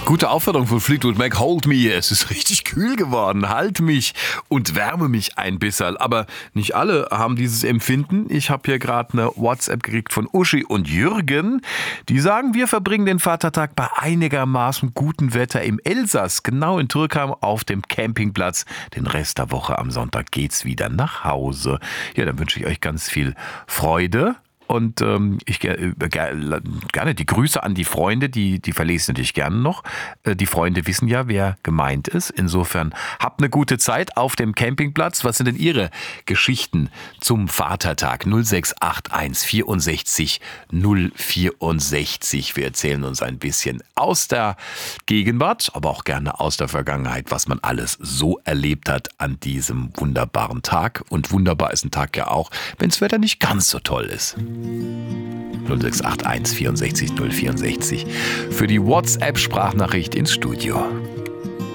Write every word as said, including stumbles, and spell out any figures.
Gute Aufforderung von Fleetwood Mac, hold me. Es ist richtig kühl geworden. Halt mich und wärme mich ein bisschen. Aber nicht alle haben dieses Empfinden. Ich habe hier gerade eine WhatsApp gekriegt von Uschi und Jürgen. Die sagen, wir verbringen den Vatertag bei einigermaßen gutem Wetter im Elsass, genau in Türkheim auf dem Campingplatz. Den Rest der Woche am Sonntag geht's wieder nach Hause. Ja, dann wünsche ich euch ganz viel Freude. Und ähm, ich ger- ger- gerne die Grüße an die Freunde, die, die verlese ich natürlich gerne noch. Äh, die Freunde wissen ja, wer gemeint ist. Insofern habt eine gute Zeit auf dem Campingplatz. Was sind denn Ihre Geschichten zum Vatertag? null sechs acht eins vierundsechzig null vierundsechzig. Wir erzählen uns ein bisschen aus der Gegenwart, aber auch gerne aus der Vergangenheit, was man alles so erlebt hat an diesem wunderbaren Tag. Und wunderbar ist ein Tag ja auch, wenn das Wetter nicht ganz so toll ist. null sechs acht eins vierundsechzig null vierundsechzig für die WhatsApp-Sprachnachricht ins Studio.